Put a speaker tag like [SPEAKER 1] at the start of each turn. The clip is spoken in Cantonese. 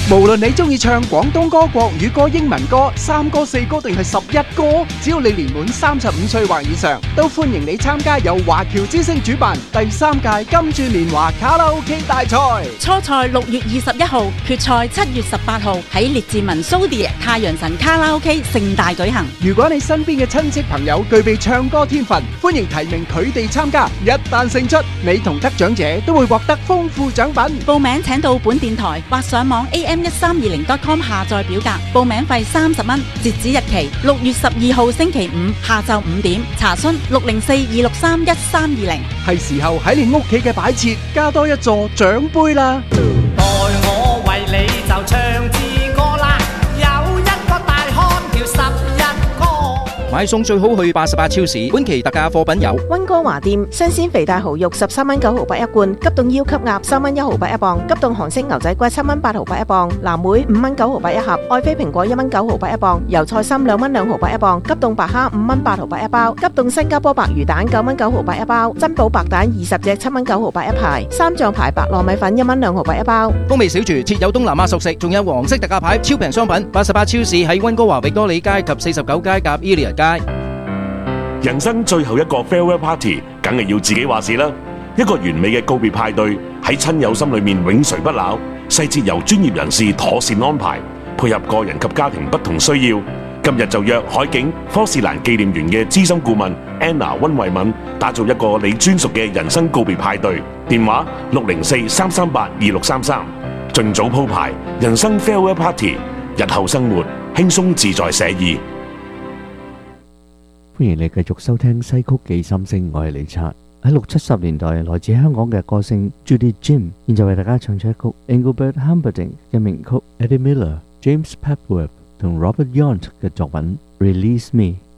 [SPEAKER 1] 無論你中意唱廣東歌、國語歌、英文歌、3歌、4歌定係11歌，只要你年滿35歲或以上，都歡迎你參加由華僑之星主辦第3屆金鑽年華卡拉 OK 大賽。
[SPEAKER 2] 初賽6月21號，決賽7月18號喺列治文蘇迪太陽神卡拉 OK 盛大舉行。
[SPEAKER 1] 如果你身邊嘅親戚朋友具備唱歌天分，歡迎提名佢哋參加。一旦勝出，你同得獎者都會獲得豐富獎品。
[SPEAKER 2] 報名請到本電台或上網 am1320.com 下載表格，報名費30蚊，截止日期6月12號星期五下晝5點。查詢604-263-1320。
[SPEAKER 1] 係時候喺你屋企嘅擺設加多一座獎杯啦！
[SPEAKER 3] 待我為你就唱支歌啦，有一個大漢叫11哥。
[SPEAKER 4] 買餸最好去88超市，本期特價貨品有
[SPEAKER 5] 溫哥華店新鮮肥大蠔肉13蚊9毫8一罐，急凍腰級鴨3蚊1毫8一磅，急凍韓式牛仔骨7蚊8毫8一磅，藍莓5蚊9毫8一盒，愛妃蘋果1蚊9毫8一磅，油菜心2蚊2毫8一磅，急凍白蝦5蚊8毫8一包，急凍新加坡白魚蛋9蚊9毫8一包，珍寶白蛋20隻7蚊9毫8一排，三醬牌白糯米粉1蚊2毫8一包。
[SPEAKER 4] 風味小廚設有東南亞熟食，仲有黃色特價牌超平商品。88超市喺溫哥華域多利街及49街夾 Elia 街。
[SPEAKER 6] 人生最後一個 farewell party，梗係要自己話事啦。一個完美嘅告別派對喺親友心裏面永垂不朽，細節由專業人士妥善安排，配合個人及家庭不同需要。今日就約海景科士蘭紀念園嘅資深顧問 Anna 溫慧敏，打造一個你專屬嘅人生告別派對。電話604-338-2633，盡早鋪排人生 farewell party，日後生活輕鬆自在寫意。
[SPEAKER 7] 歡迎你繼續收聽西曲記心聲，我係李察。喺60、70年代，來自香港嘅歌星 Judy Jim， 現在為大家唱出一曲 Engelbert Humperdinck 嘅名曲 Eddie Miller、James Papworth 同 Robert Yount 嘅作品 Release Me。